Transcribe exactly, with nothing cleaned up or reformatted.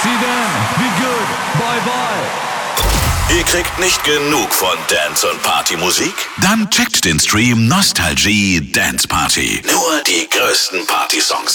See you then. Be good. Bye bye. Ihr kriegt nicht genug von Dance- und Partymusik? Dann checkt den Stream Nostalgie Dance Party. Nur die größten Partysongs.